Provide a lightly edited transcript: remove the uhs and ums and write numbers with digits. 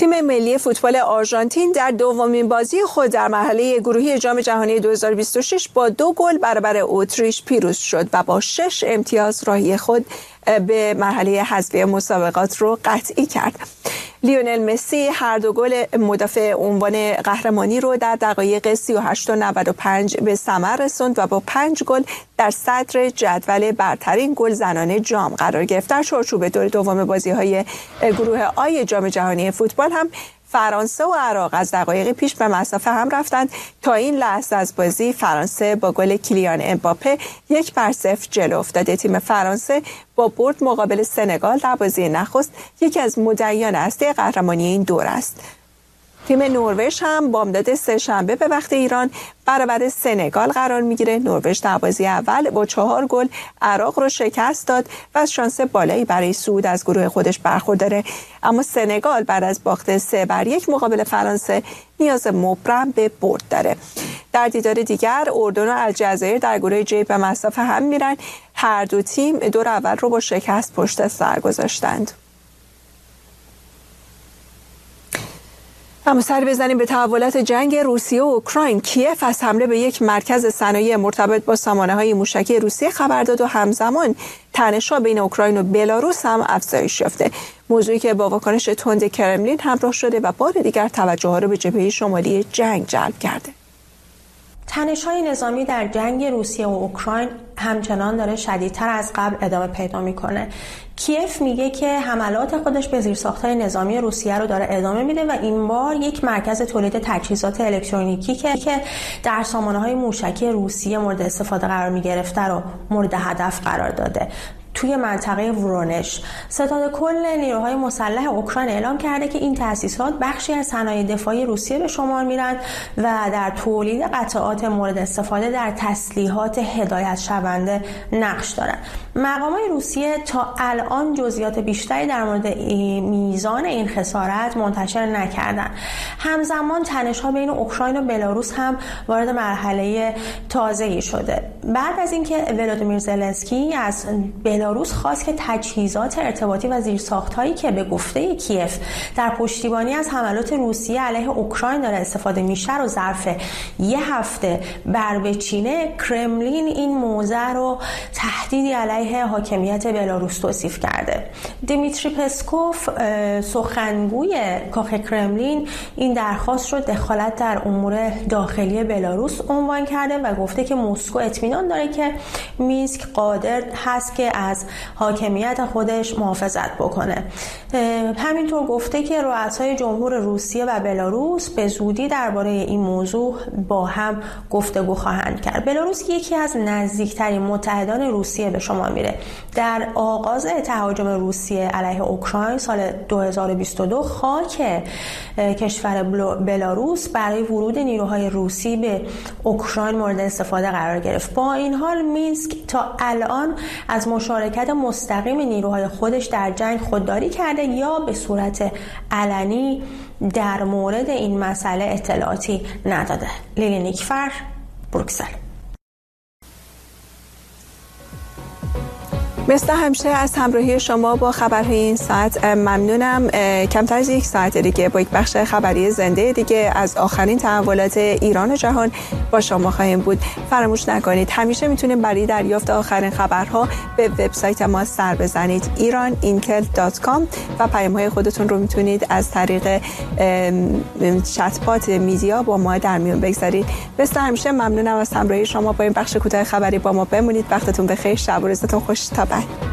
تیم ملی فوتبال آرژانتین در دومین بازی خود در مرحله گروهی جام جهانی 2026 با 2 گل برابر اتریش پیروز شد و با 6 امتیاز راهی خود به مرحله حذفی مسابقات رو قطعی کرد. لیونل مسی هر 2 گل مدافع عنوان قهرمانی رو در دقایق 38 و 95 به ثمر رسوند و با 5 گل در صدر جدول برترین گل زنان جام قرار گرفت. در چارچوب دور دوم بازی‌های گروه آی جام جهانی فوتبال هم فرانسه و عراق از دقایق پیش به مسافه هم رفتند. تا این لحظه از بازی فرانسه با گل کیلیان امباپه 1-0 جلو افتاده. تیم فرانسه با برد مقابل سنگال در بازی نخست یکی از مدعیان اصلی قهرمانی این دور است. تیم نروژ هم بامداد سه‌شنبه به وقت ایران برابر سنگال قرار میگیره. نروژ در بازی اول با 4 گل عراق رو شکست داد و از شانس بالایی برای صعود از گروه خودش برخورداره، اما سنگال بعد از باخت 3-1 مقابل فرانسه نیاز مبرم به برد داره. در دیدار دیگر اردن و الجزایر در گروه جی به مسافه هم میرن. هر دو تیم دور اول رو با شکست پشت سر گذاشتند. اما سر بزنیم به تحولات جنگ روسیه و اوکراین. کیف از حمله به یک مرکز صنایع مرتبط با سامانه‌های موشکی روسیه خبر داد و همزمان تنش‌ها بین اوکراین و بلاروس هم افزایش یافته. موضوعی که با واکنش تند کرملین همراه شده و بار دیگر توجه را به جبهه شمالی جنگ جلب کرده. تنش‌های نظامی در جنگ روسیه و اوکراین همچنان داره شدیدتر از قبل ادامه پیدا میکنه. کیف میگه که حملات خودش به زیرساخت‌های نظامی روسیه رو داره ادامه میده و این بار یک مرکز تولید تجهیزات الکترونیکی که در سامانه‌های موشکی روسیه مورد استفاده قرار میگرفته رو مورد هدف قرار داده. توی منطقه ورونش ستاد کل نیروهای مسلح اوکراین اعلام کرده که این تأسیسات بخشی از صنایع دفاعی روسیه به شمار میرن و در تولید قطعات مورد استفاده در تسلیحات هدایت شونده نقش دارن. مقامات روسیه تا الان جزئیات بیشتری در مورد میزان این خسارت منتشر نکردن. همزمان تنش‌ها بین اوکراین و بلاروس هم وارد مرحله تازه‌ای شده. بعد از اینکه ولادیمیر زلنسکی از بلاروس خواست که تجهیزات ارتباطی و زیرساخت‌هایی که به گفته کیف در پشتیبانی از حملات روسیه علیه اوکراین داره استفاده میشه رو ظرف 1 هفته بر بچینه، کرملین این موضوع رو تهدیدی علیه حاکمیت بلاروس توصیف کرده. دیمیتری پسکوف سخنگوی کاخ کرملین این درخواست رو دخالت در امور داخلی بلاروس عنوان کرده و گفته که مسکو اطمینان داره که مینسک قادر هست که از حاکمیت خودش محافظت بکنه. همینطور گفته که رؤسای جمهور روسیه و بلاروس به زودی درباره این موضوع با هم گفتگو خواهند کرد. بلاروس یکی از نزدیکترین متحدان روسیه به شما میره. در آغاز تهاجم روسیه علیه اوکراین سال 2022 خاک کشور بلاروس برای ورود نیروهای روسی به اوکراین مورد استفاده قرار گرفت. با این حال مینسک تا الان از مشارکت مستقیم نیروهای خودش در جنگ خودداری کرده یا به صورت علنی در مورد این مسئله اطلاعاتی نداده. لیلی نیکفر، بروکسل. مثل همیشه از همراهی شما با خبرهای این ساعت ممنونم. کمتر از 1 ساعت دیگه با یک بخش خبری زنده دیگه از آخرین تحولات ایران و جهان با شما خواهیم بود. فراموش نکنید همیشه میتونید برای دریافت آخرین خبرها به وبسایت ما سر بزنید iranincel.com و پیام‌های خودتون رو میتونید از طریق چت‌بات میدیا با ما در میون بگذارید. مثل همیشه ممنونم از همراهی شما با این بخش کوتاه خبری. با ما بمونید. وقتتون بخیر. شب و روزتون خوش. تا بعد.